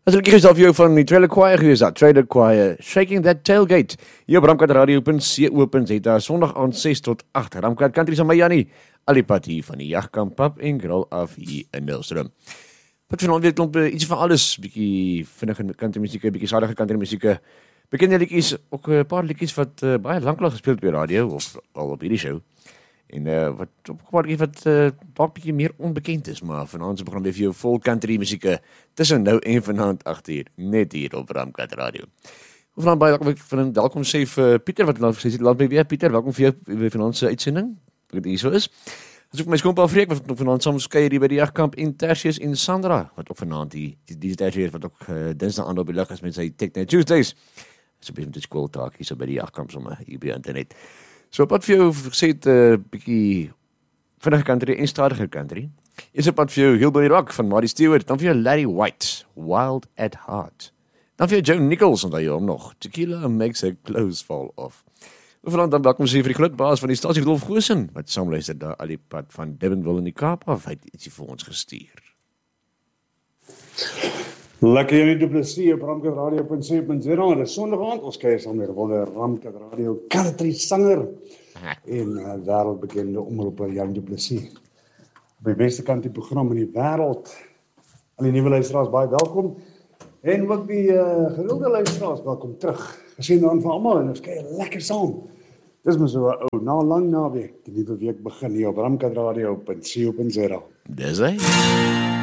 As ek is of jou van die Trailer Choir gewees dat, Trailer Choir, Shaking That Tailgate, hier op ramkatradio.co.za, Sondag aand 6 tot 8, Ramkat Country van my Jannie, Alipad hier van die Jagkamp Pub en Grill af hier in Nilstroom. Wat vanaand weer klomp iets van alles, bietjie vinnige countrymusiek, bietjie sadige countrymusiek, bekende liedjies, ook 'n paar liedjies wat baie lank al gespeel op die radio, of al op hierdie show. En wat op 'n paar wat dalk bietjie meer onbekend is, maar vanaand se program weer vir jou vol country musiek tussen nou en vanaand 8 uur, net hier op Ramkat Radio. Vanaand baie welkom sê vir Pieter, wat laat my weer, Pieter, welkom vir jou vanaand se uitsending, wat hier so is. As ook my skoonpa Freek, wat nog vanaand saam skei hier by die Jagkamp, en Tertius en Sandra, wat ook vanaand die Tertius, wat ook dinsdag aan op die lig is met sy Techno Tuesdays. So besig met die skooltaak hier so by die Jagkamp sommer hier by internet. So op pad vir jou gesê het bietjie vinnige country en stadige country. Is op pad vir jou Hillbilly Rock van Marty Stewart, dan vir jou Larry White, Wild at Heart. Dan vir jou Joe Nichols, onthou jy hom nog, Tequila Makes Her Clothes Fall Off. Vanaand dan welkom sê vir die grootbaas van die stasie Rudolf Goosen, wat saamluister daar al die pad van Durbanville in die Kaap af, hy het ietsie vir ons gestuur. Lekker Jannie Du Plessis op Ramkat Radio.co.za. En 'n Sondag aand, ons kuier saam met 'n wonder Ramkat Radio country sanger en wêreldbekende omroeper Jannie Du Plessis. Op die beste country program in die wêreld. Al die nuwe luisteraars baie welkom. En ook die gereelde luisteraars welkom terug. Gesien aan van almal en ons kuier lekker saam. Dis maar so 'n ou na lang naweek. Die nuwe week begin hier op Ramkat Radio.co.za. Dis hy.